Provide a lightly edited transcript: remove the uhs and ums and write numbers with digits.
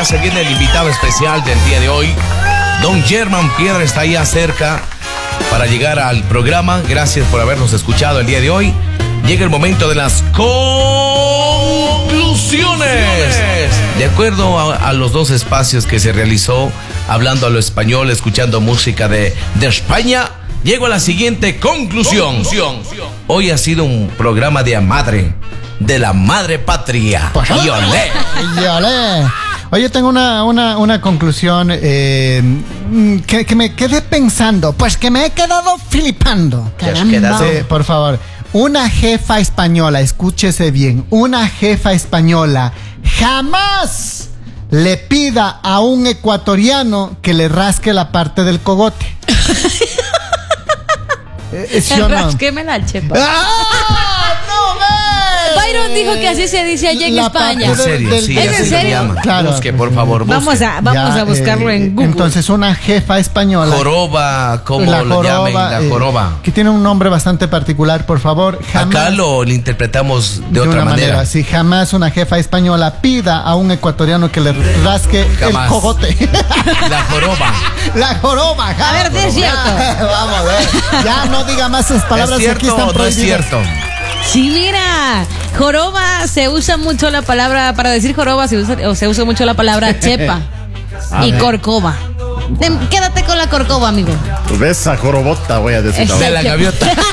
ya se viene el invitado especial del día de hoy. Don Germán Piedra está ahí cerca para llegar al programa. Gracias por habernos escuchado el día de hoy. Llega el momento de las conclusiones. De acuerdo a los dos espacios que se realizó, hablando a lo español, escuchando música de España, llego a la siguiente conclusión. Hoy ha sido un programa de la madre patria. ¡Yolé! ¡Yolé! Oye, tengo una conclusión que me quedé pensando. Pues que me he quedado flipando. Caramba. Sí, por favor. Una jefa española, escúchese bien, una jefa española jamás le pida a un ecuatoriano que le rasque la parte del cogote. ¿Sí o no? Rasqueme la chepa. ¡Ah! ¡No ves! Byron dijo que así se dice allá en España. ¿En serio? Sí, ¿Es así en se serio? llama. Claro. Busque, por favor, busque. Vamos a buscarlo en Google. Entonces, una jefa española. Joroba, ¿cómo lo llamen? La joroba. Que tiene un nombre bastante particular, por favor. Jamás, Acá lo interpretamos de otra manera. Si jamás una jefa española pida a un ecuatoriano que le rasque Jamás. el cogote. La joroba. La joroba. A ver, es cierto. Vamos a ver. Ya no diga más esas palabras ¿Es que aquí cierto están o no es prohibidas. cierto? Sí, mira, joroba, se usa mucho la palabra, para decir joroba se usa mucho la palabra chepa y corcova. Quédate con la corcova, amigo. Pues esa jorobota, voy a decir. De la gaviota.